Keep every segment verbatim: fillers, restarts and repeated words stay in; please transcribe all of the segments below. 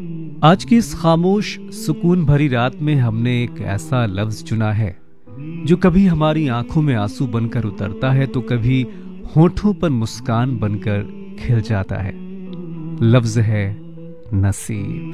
आज की इस खामोश सुकून भरी रात में हमने एक ऐसा लफ्ज चुना है जो कभी हमारी आंखों में आंसू बनकर उतरता है तो कभी होठों पर मुस्कान बनकर खिल जाता है। लफ्ज है नसीब।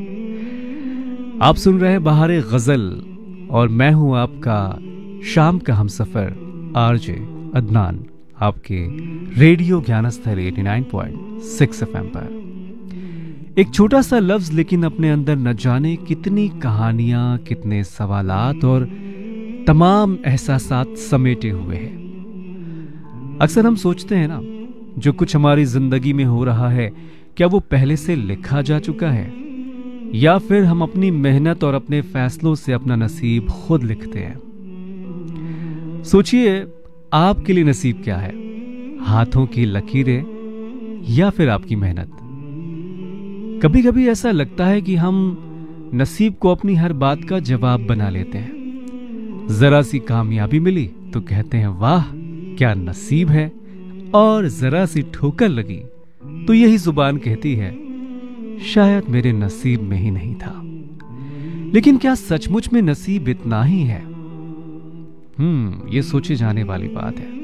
आप सुन रहे हैं बहारे गजल और मैं हूं आपका शाम का हमसफर आरजे अदनान, आपके रेडियो ज्ञानस्थल नवासी पॉइंट सिक्स एफएम पर। एक छोटा सा लफ्ज लेकिन अपने अंदर न जाने कितनी कहानियां, कितने सवालात और तमाम एहसासात समेटे हुए हैं। अक्सर हम सोचते हैं ना, जो कुछ हमारी जिंदगी में हो रहा है क्या वो पहले से लिखा जा चुका है, या फिर हम अपनी मेहनत और अपने फैसलों से अपना नसीब खुद लिखते हैं। सोचिए, आपके लिए नसीब क्या है? हाथों की लकीरें या फिर आपकी मेहनत? कभी कभी ऐसा लगता है कि हम नसीब को अपनी हर बात का जवाब बना लेते हैं। जरा सी कामयाबी मिली तो कहते हैं वाह क्या नसीब है, और जरा सी ठोकर लगी तो यही जुबान कहती है शायद मेरे नसीब में ही नहीं था। लेकिन क्या सचमुच में नसीब इतना ही है? हम्म ये सोचे जाने वाली बात है।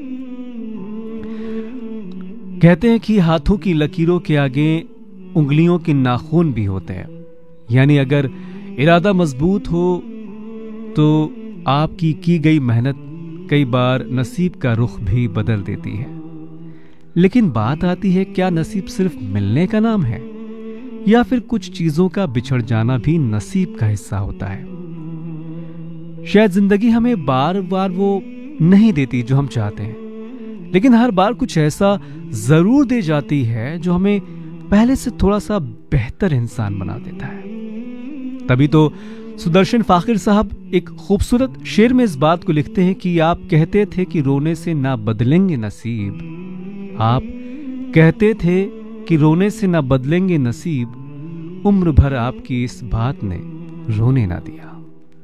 कहते हैं कि हाथों की लकीरों के आगे उंगलियों के नाखून भी होते हैं। यानी अगर इरादा मजबूत हो तो आपकी की गई मेहनत कई बार नसीब का रुख भी बदल देती है। लेकिन बात आती है, क्या नसीब सिर्फ मिलने का नाम है, या फिर कुछ चीजों का बिछड़ जाना भी नसीब का हिस्सा होता है? शायद जिंदगी हमें बार बार वो नहीं देती जो हम चाहते हैं, लेकिन हर बार कुछ ऐसा जरूर दे जाती है जो हमें पहले से थोड़ा सा बेहतर इंसान बना देता है। तभी तो सुदर्शन फाकिर साहब एक खूबसूरत शेर में इस बात को लिखते हैं कि आप कहते थे कि रोने से ना बदलेंगे नसीब, आप कहते थे कि रोने से ना बदलेंगे नसीब, उम्र भर आपकी इस बात ने रोने ना दिया।